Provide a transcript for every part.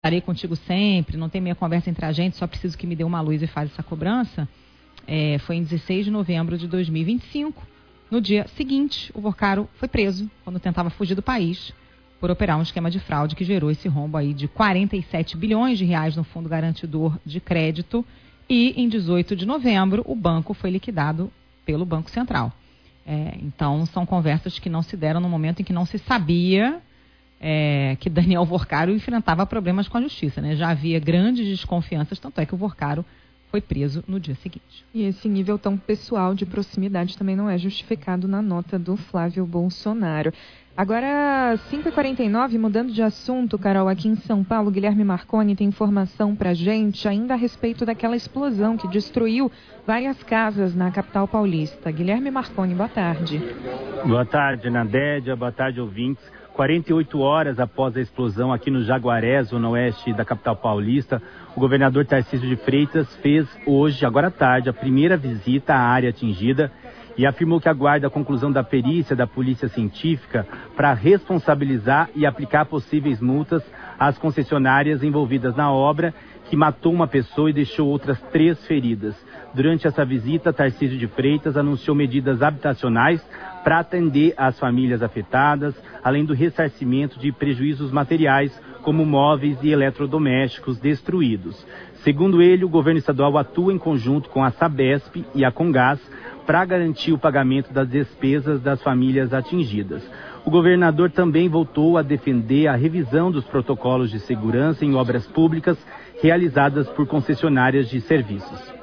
estarei contigo sempre, não tem meia conversa entre a gente, só preciso que me dê uma luz e faz essa cobrança, foi em 16 de novembro de 2025. No dia seguinte, o Vorcaro foi preso quando tentava fugir do país por operar um esquema de fraude que gerou esse rombo aí de 47 bilhões de reais no Fundo Garantidor de Crédito. E em 18 de novembro, o banco foi liquidado pelo Banco Central. Então, são conversas que não se deram no momento em que não se sabia que Daniel Vorcaro enfrentava problemas com a justiça, né? Já havia grandes desconfianças, tanto é que o Vorcaro foi preso no dia seguinte. E esse nível tão pessoal de proximidade também não é justificado na nota do Flávio Bolsonaro. Agora, 5h49, mudando de assunto, Carol, aqui em São Paulo, Guilherme Marconi tem informação pra gente ainda a respeito daquela explosão que destruiu várias casas na capital paulista. Guilherme Marconi, boa tarde. Boa tarde, Nadédia, boa tarde, ouvintes. 48 horas após a explosão aqui no Jaguaré, zona oeste da capital paulista, o governador Tarcísio de Freitas fez hoje, agora à tarde, a primeira visita à área atingida e afirmou que aguarda a conclusão da perícia da Polícia Científica para responsabilizar e aplicar possíveis multas às concessionárias envolvidas na obra, que matou uma pessoa e deixou outras 3 feridas. Durante essa visita, Tarcísio de Freitas anunciou medidas habitacionais para atender as famílias afetadas, além do ressarcimento de prejuízos materiais, como móveis e eletrodomésticos destruídos. Segundo ele, o governo estadual atua em conjunto com a Sabesp e a Comgás para garantir o pagamento das despesas das famílias atingidas. O governador também voltou a defender a revisão dos protocolos de segurança em obras públicas realizadas por concessionárias de serviços.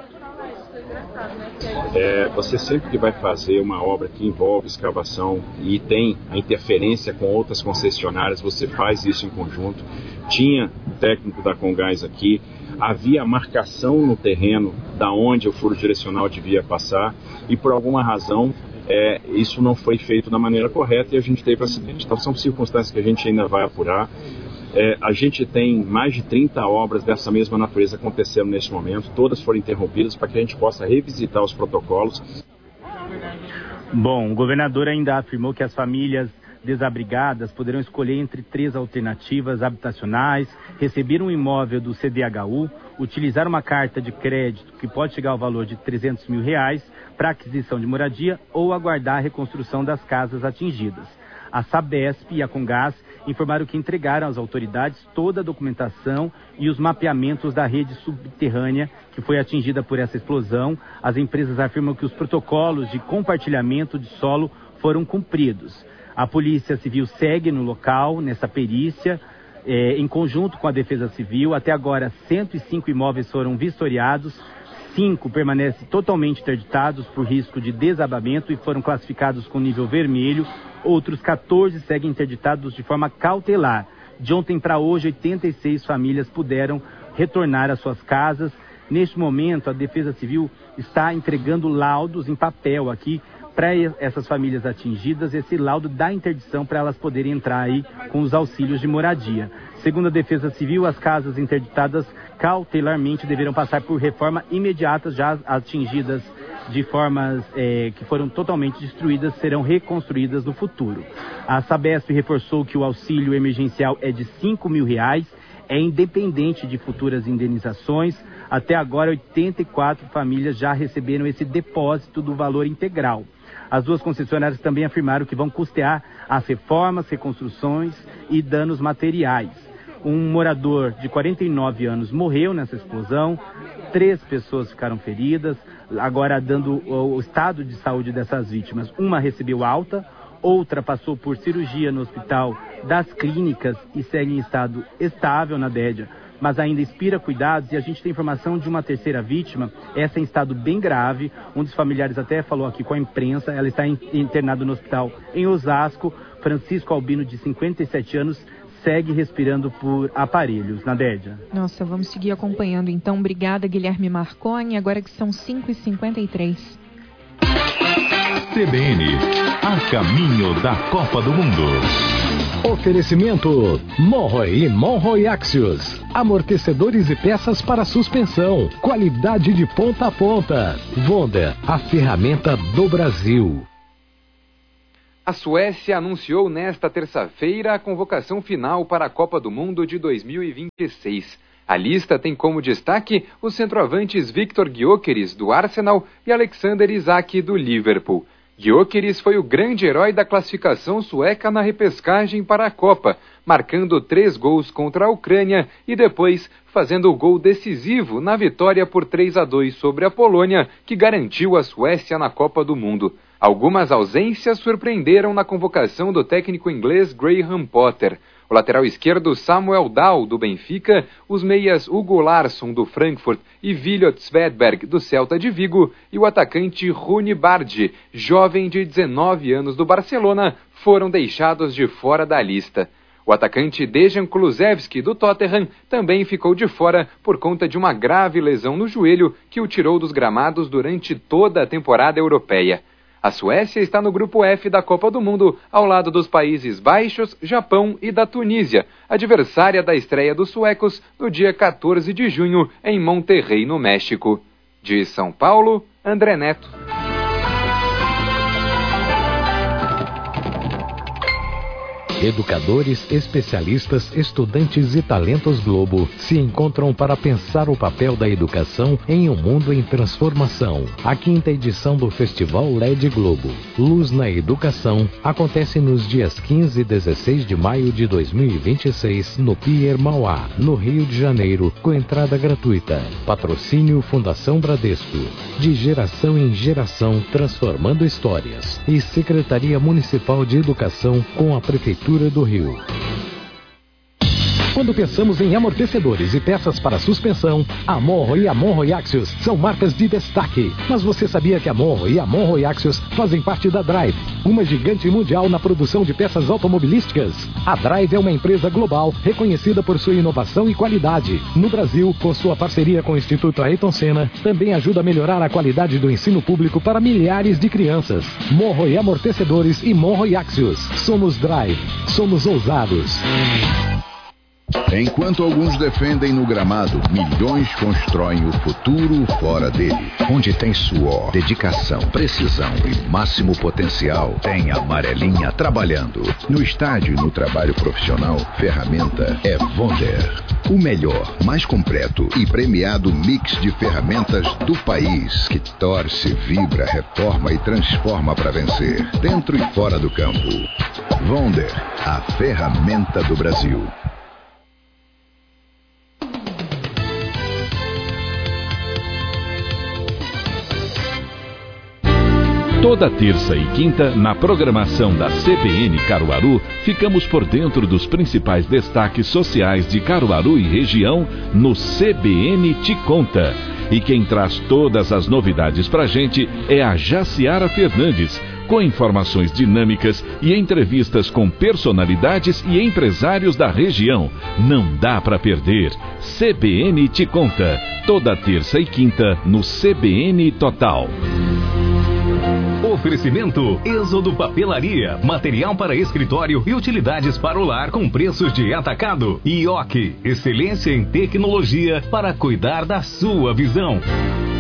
Você sempre que vai fazer uma obra que envolve escavação e tem a interferência com outras concessionárias, você faz isso em conjunto. Tinha técnico da Comgás aqui, havia marcação no terreno da onde o furo direcional devia passar e por alguma razão isso não foi feito da maneira correta e a gente teve acidente. Então são circunstâncias que a gente ainda vai apurar. A gente tem mais de 30 obras dessa mesma natureza acontecendo neste momento, todas foram interrompidas para que a gente possa revisitar os protocolos. Bom, o governador ainda afirmou que as famílias desabrigadas poderão escolher entre 3 alternativas habitacionais, receber um imóvel do CDHU, utilizar uma carta de crédito que pode chegar ao valor de R$300 mil para aquisição de moradia ou aguardar a reconstrução das casas atingidas. A Sabesp e a Comgás informaram que entregaram às autoridades toda a documentação e os mapeamentos da rede subterrânea que foi atingida por essa explosão. As empresas afirmam que os protocolos de compartilhamento de solo foram cumpridos. A Polícia Civil segue no local, nessa perícia, em conjunto com a Defesa Civil. Até agora, 105 imóveis foram vistoriados, 5 permanecem totalmente interditados por risco de desabamento e foram classificados com nível vermelho. Outros 14 seguem interditados de forma cautelar. De ontem para hoje, 86 famílias puderam retornar às suas casas. Neste momento, a Defesa Civil está entregando laudos em papel aqui para essas famílias atingidas, esse laudo da interdição para elas poderem entrar aí com os auxílios de moradia. Segundo a Defesa Civil, as casas interditadas cautelarmente deverão passar por reforma imediata, já atingidas de formas que foram totalmente destruídas serão reconstruídas no futuro. A Sabesp reforçou que o auxílio emergencial é de R$5 mil, é independente de futuras indenizações. Até agora, 84 famílias já receberam esse depósito do valor integral. As 2 concessionárias também afirmaram que vão custear as reformas, reconstruções e danos materiais. Um morador de 49 anos morreu nessa explosão, 3 pessoas ficaram feridas, agora dando o estado de saúde dessas vítimas. Uma recebeu alta, outra passou por cirurgia no Hospital das Clínicas e segue em estado estável na Nadédia, mas ainda inspira cuidados. E a gente tem informação de uma terceira vítima, essa em estado bem grave. Um dos familiares até falou aqui com a imprensa, ela está internada no hospital em Osasco. Francisco Albino, de 57 anos, segue respirando por aparelhos. Nadédia. Nossa, vamos seguir acompanhando então. Obrigada, Guilherme Marconi. Agora que são 5h53. CBN, a caminho da Copa do Mundo. Oferecimento Monroe e Monroe Axios. Amortecedores e peças para suspensão. Qualidade de ponta a ponta. Vonda, a ferramenta do Brasil. A Suécia anunciou nesta terça-feira a convocação final para a Copa do Mundo de 2026. A lista tem como destaque os centroavantes Viktor Gyökeres, do Arsenal, e Alexander Isak, do Liverpool. Gyökeres foi o grande herói da classificação sueca na repescagem para a Copa, marcando 3 gols contra a Ucrânia e depois fazendo o gol decisivo na vitória por 3-2 sobre a Polônia, que garantiu a Suécia na Copa do Mundo. Algumas ausências surpreenderam na convocação do técnico inglês Graham Potter. O lateral esquerdo Samuel Dahl, do Benfica, os meias Hugo Larsson, do Frankfurt, e Viljot Svedberg, do Celta de Vigo, e o atacante Rune Bardi, jovem de 19 anos do Barcelona, foram deixados de fora da lista. O atacante Dejan Kulusevski, do Tottenham, também ficou de fora por conta de uma grave lesão no joelho que o tirou dos gramados durante toda a temporada europeia. A Suécia está no grupo F da Copa do Mundo, ao lado dos Países Baixos, Japão e da Tunísia, adversária da estreia dos suecos no dia 14 de junho em Monterrey, no México. De São Paulo, André Neto. Educadores, especialistas, estudantes e talentos Globo se encontram para pensar o papel da educação em um mundo em transformação. A 5ª edição do Festival LED Globo, Luz na Educação, acontece nos dias 15 e 16 de maio de 2026 no Pier Mauá, no Rio de Janeiro, com entrada gratuita. Patrocínio Fundação Bradesco. De geração em geração, transformando histórias. E Secretaria Municipal de Educação com a Prefeitura do Rio. Quando pensamos em amortecedores e peças para suspensão, a Monroe e a Monroe Axios são marcas de destaque. Mas você sabia que a Monroe e a Monroe Axios fazem parte da Drive, uma gigante mundial na produção de peças automobilísticas? A Drive é uma empresa global reconhecida por sua inovação e qualidade. No Brasil, com sua parceria com o Instituto Ayrton Senna, também ajuda a melhorar a qualidade do ensino público para milhares de crianças. Monroe Amortecedores e Monroe Axios. Somos Drive. Somos ousados. Enquanto alguns defendem no gramado, milhões constroem o futuro fora dele. Onde tem suor, dedicação, precisão e máximo potencial, tem a amarelinha trabalhando. No estádio e no trabalho profissional, ferramenta é Wonder. O melhor, mais completo e premiado mix de ferramentas do país, que torce, vibra, reforma e transforma para vencer, dentro e fora do campo. Wonder, a ferramenta do Brasil. Toda terça e quinta, na programação da CBN Caruaru, ficamos por dentro dos principais destaques sociais de Caruaru e região no CBN Te Conta. E quem traz todas as novidades pra gente é a Jaciara Fernandes, com informações dinâmicas e entrevistas com personalidades e empresários da região. Não dá pra perder. CBN Te Conta, toda terça e quinta no CBN Total. Oferecimento Êxodo Papelaria, material para escritório e utilidades para o lar com preços de atacado. IOC, excelência em tecnologia para cuidar da sua visão.